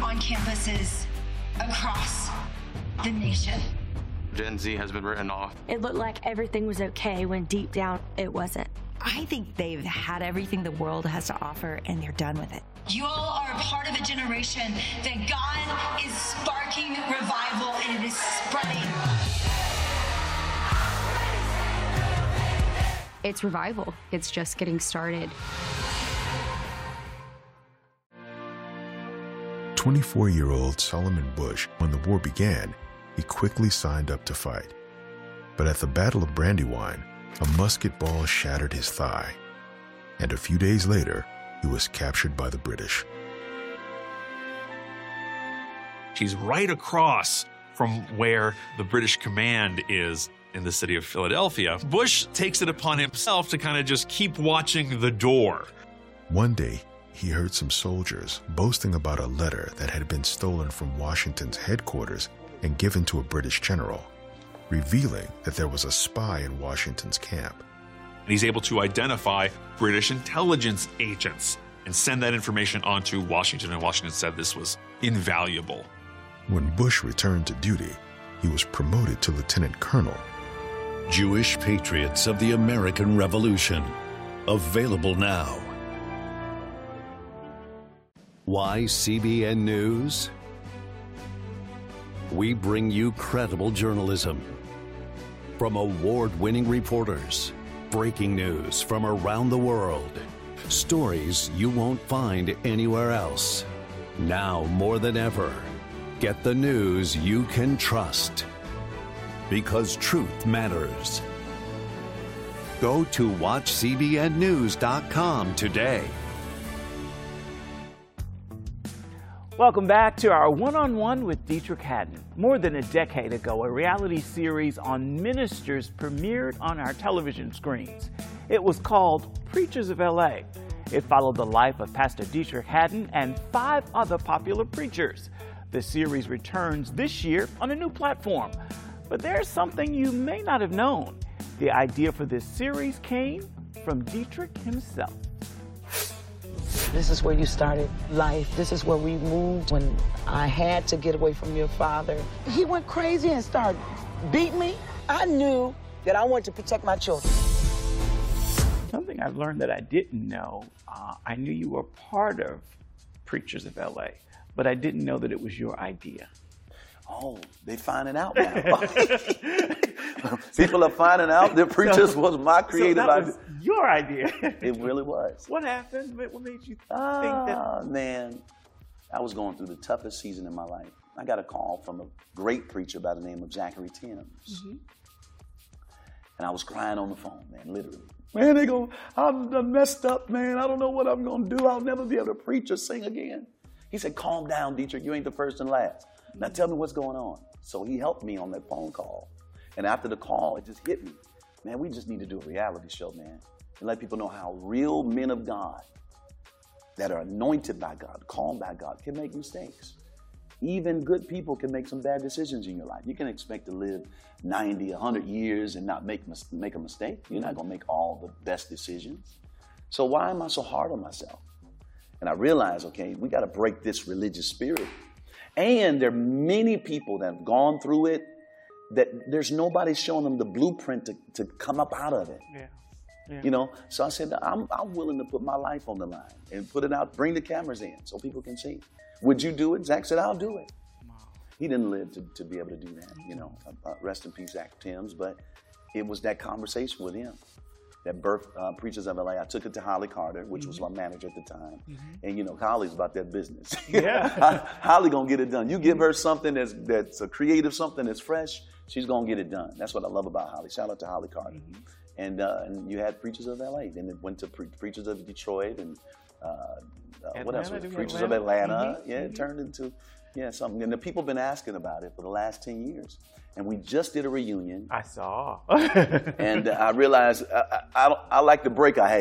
on campuses across the nation. Gen Z has been written off. It looked like everything was okay when deep down it wasn't. I think they've had everything the world has to offer and they're done with it. You all are a part of a generation that God is sparking revival and it is spreading. It's revival. It's just getting started. 24-year-old Solomon Bush, when the war began, he quickly signed up to fight. But at the Battle of Brandywine, a musket ball shattered his thigh, and a few days later, he was captured by the British. He's right across from where the British command is in the city of Philadelphia. Bush takes it upon himself to kind of just keep watching the door. One day, he heard some soldiers boasting about a letter that had been stolen from Washington's headquarters and given to a British general, revealing that there was a spy in Washington's camp. And he's able to identify British intelligence agents and send that information on to Washington, and Washington said this was invaluable. When Bush returned to duty, he was promoted to lieutenant colonel. Jewish Patriots of the American Revolution. Available now. Why CBN News? We bring you credible journalism from award-winning reporters, breaking news from around the world, stories you won't find anywhere else. Now more than ever, get the news you can trust, because truth matters. Go to watchcbnnews.com today. Welcome back to our one-on-one with Dietrich Haddon. More than a decade ago, a reality series on ministers premiered on our television screens. It was called Preachers of LA. It followed the life of Pastor Dietrich Haddon and 5 other popular preachers. The series returns this year on a new platform. But there's something you may not have known. The idea for this series came from Dietrich himself. This is where you started life. This is where we moved when I had to get away from your father. He went crazy and started beating me. I knew that I wanted to protect my children. Something I've learned that I didn't know, I knew you were part of Preachers of LA, but I didn't know that it was your idea. Oh, they finding out now. People are finding out that Preachers was my creative idea. Was your idea. It really was. What happened? What made you think that? Man, I was going through the toughest season in my life. I got a call from a great preacher by the name of Zachary Timms. Mm-hmm. And I was crying on the phone, man, literally. Man, I'm messed up, man. I don't know what I'm going to do. I'll never be able to preach or sing again. He said, calm down, Dietrich. You ain't the first and last. Now tell me what's going on. So he helped me on that phone call. And after the call, it just hit me. Man, we just need to do a reality show, man. And let people know how real men of God that are anointed by God, called by God, can make mistakes. Even good people can make some bad decisions in your life. You can expect to live 90, 100 years and not make a mistake. You're not going to make all the best decisions. So why am I so hard on myself? And I realized, okay, we got to break this religious spirit. And there are many people that have gone through it that there's nobody showing them the blueprint to come up out of it. Yeah. Yeah. You know, so I said, I'm willing to put my life on the line and put it out, bring the cameras in so people can see. Would you do it? Zach said, I'll do it. Wow. He didn't live to be able to do that, you know. Rest in peace, Zach Timms. But it was that conversation with him that birthed Preachers of LA. I took it to Holly Carter, which was my manager at the time. And, you know, Holly's about that business. Yeah. Holly going to get it done. You give her something that's a creative, something that's fresh, she's going to get it done. That's what I love about Holly. Shout out to Holly Carter. And you had Preachers of LA. Then it went to Preachers of Detroit and what else was it? Preachers of Atlanta. Yeah, it turned into something. And the people have been asking about it for the last 10 years. And we just did a reunion. I saw. And I realized I like the break I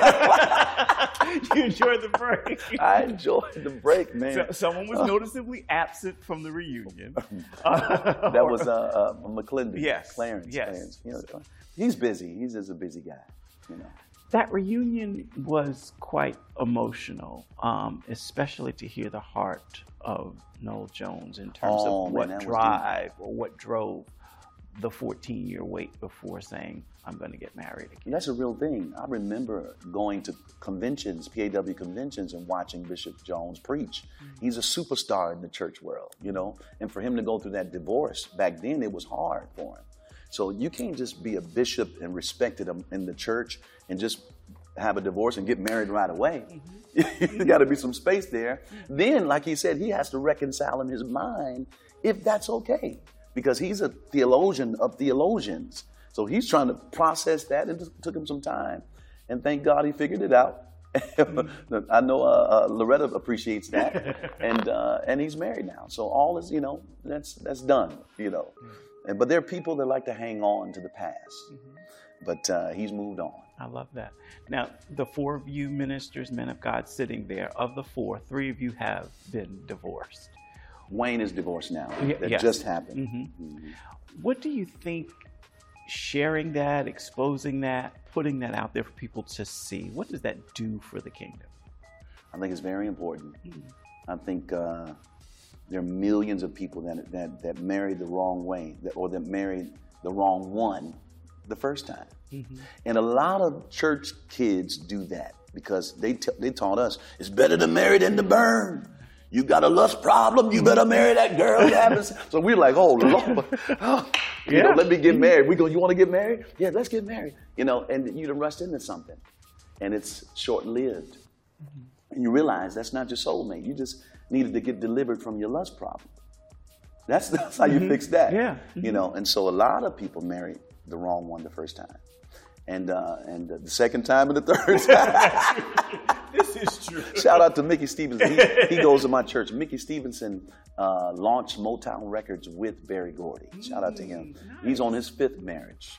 had. You enjoyed the break. I enjoyed the break, man. So, someone was noticeably absent from the reunion. That was McClendon. Yes. Clarence. Yes. Clarence. You know, he's busy. He's just a busy guy, you know. That reunion was quite emotional, especially to hear the heart of Noel Jones in terms of what drove the 14-year wait before saying, I'm going to get married again. That's a real thing. I remember going to conventions, PAW conventions, and watching Bishop Jones preach. He's a superstar in the church world, you know, and for him to go through that divorce back then, it was hard for him. So you can't just be a bishop and respected in the church and just have a divorce and get married right away. There's got to be some space there. Then, like he said, he has to reconcile in his mind if that's okay, because he's a theologian of theologians. So he's trying to process that, and it took him some time. And thank God he figured it out. I know Loretta appreciates that, and he's married now. So all is, you know, that's done, you know. But there are people that like to hang on to the past. But he's moved on. I love that. Now, the four of you ministers, men of God, sitting there, of the four, three of you have been divorced. Wayne is divorced now. That just happened. What do you think sharing that, exposing that, putting that out there for people to see, what does that do for the kingdom? I think it's very important. I think there are millions of people that married the wrong way, or that married the wrong one the first time. And a lot of church kids do that because they taught us it's better to marry than to burn. You got a lust problem, you better marry that girl. So we're like, oh Lord, you know, let me get married. We go, you want to get married? Yeah, let's get married. You know, and you'd rust into something, and it's short-lived. And you realize that's not your soulmate. You just needed to get delivered from your lust problem. That's how you fix that. You know, and so a lot of people marry the wrong one the first time, and the second time and the third time. This is true. Shout out to Mickey Stevenson. He goes to my church. Mickey Stevenson launched Motown Records with Berry Gordy. Shout out to him. Nice. He's on his 5th marriage.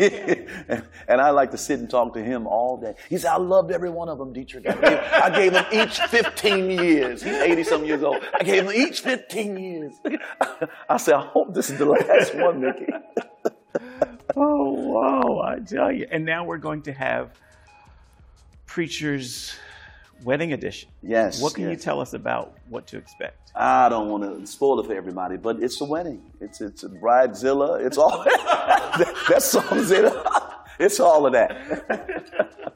and I like to sit and talk to him all day. He said, I loved every one of them, Dietrich. I gave them each 15 years. He's 80-some years old. I gave them each 15 years. I said, I hope this is the last one, Mickey. Oh, wow, I tell you. And now we're going to have Preacher's Wedding Edition. Yes. What can you tell us about what to expect? I don't want to spoil it for everybody, but it's a wedding. It's a bridezilla. It's all that songzilla. It's all of that.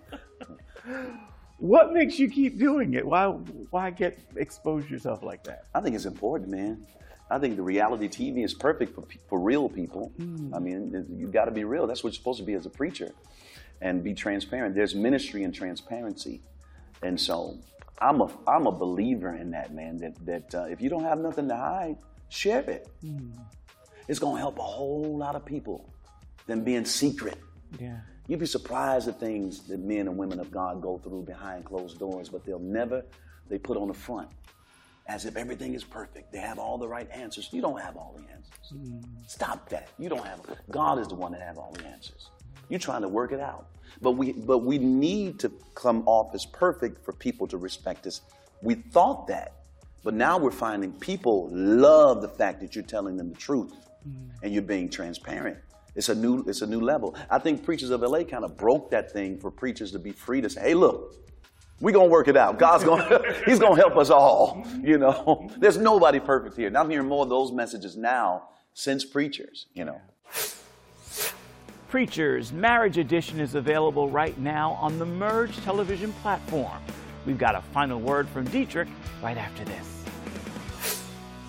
What makes you keep doing it? Why expose yourself like that? I think it's important, man. I think the reality TV is perfect for real people. I mean, you got to be real. That's what you're supposed to be as a preacher, and be transparent. There's ministry in transparency. And so I'm a believer in that, man, that if you don't have nothing to hide, share it. It's going to help a whole lot of people than being secret. Yeah. You'd be surprised at things that men and women of God go through behind closed doors, but they put on the front as if everything is perfect. They have all the right answers. You don't have all the answers. Stop that. You don't have them. God is the one that has all the answers. You're trying to work it out. But we need to come off as perfect for people to respect us. We thought that, but now we're finding people love the fact that you're telling them the truth and you're being transparent. It's a new level. I think Preachers of LA kind of broke that thing for preachers to be free to say, hey, look, we're going to work it out. He's going to help us all. You know, there's nobody perfect here. And I'm hearing more of those messages now since Preachers, you know. Preacher's Marriage Edition is available right now on the Merge television platform. We've got a final word from Dietrich right after this.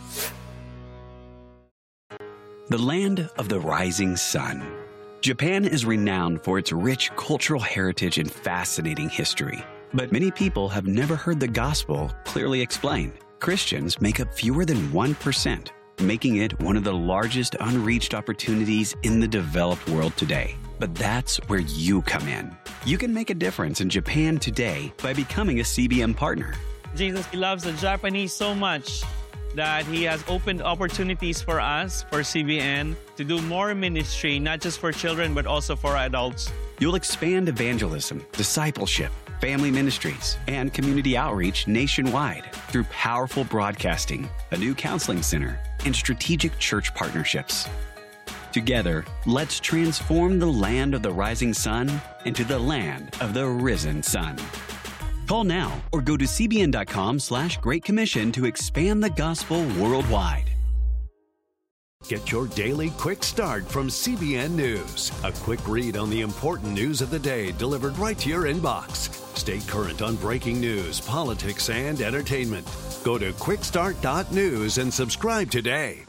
The land of the rising sun. Japan is renowned for its rich cultural heritage and fascinating history. But many people have never heard the gospel clearly explained. Christians make up fewer than 1%. Making it one of the largest unreached opportunities in the developed world today. But that's where you come in. You can make a difference in Japan today by becoming a CBM partner. Jesus loves the Japanese so much that he has opened opportunities for us, for CBN, to do more ministry, not just for children, but also for adults. You'll expand evangelism, discipleship, family ministries, and community outreach nationwide through powerful broadcasting, a new counseling center, and strategic church partnerships. Together, let's transform the land of the rising sun into the land of the risen sun. Call now or go to cbn.com/Great Commission to expand the gospel worldwide. Get your daily quick start from CBN News. A quick read on the important news of the day delivered right to your inbox. Stay current on breaking news, politics, and entertainment. Go to quickstart.news and subscribe today.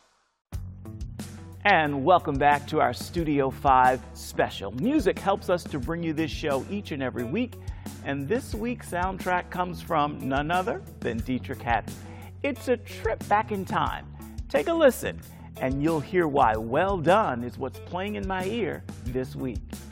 And welcome back to our Studio 5 special. Music helps us to bring you this show each and every week. And this week's soundtrack comes from none other than Dietrich Haddon. It's a trip back in time. Take a listen, and you'll hear why Well Done is what's playing in my ear this week.